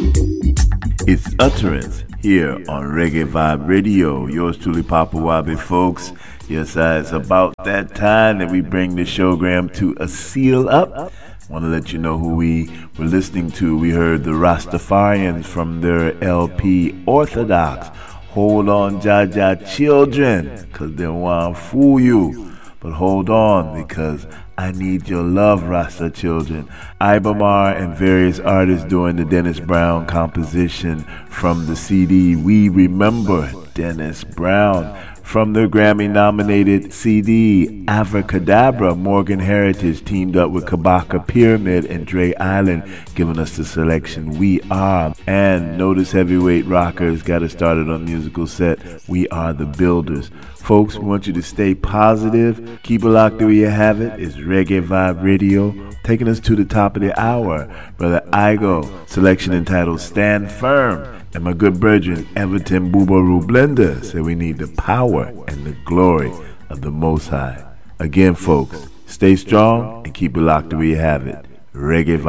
It's Utterance here on Reggae Vibe Radio. Yours truly, Papa Wabi, folks. Yes, it's about that time that we bring the showgram to a seal up. Want to let you know who we were listening to. We heard the Rastafarians from their LP Orthodox. Hold on, Jaja children, because they want to fool you. But hold on, because I need your love, Rasta children. Ibamar and various artists doing the Dennis Brown composition from the CD We Remember Dennis Brown. From their Grammy-nominated CD, Avracadabra, Morgan Heritage teamed up with Kabaka Pyramid and Dre Island, giving us the selection We Are. And Notice Heavyweight Rockers got us started on the musical set, We Are the Builders. Folks, we want you to stay positive. Keep it locked where you have it. It's Reggae Vibe Radio, taking us to the top of the hour. Brother Igo, selection entitled Stand Firm. And my good brethren, Everton Boobaroo Blender, said we need the power and the glory of the Most High. Again, folks, stay strong and keep it locked where you have it. Reggae Vibe.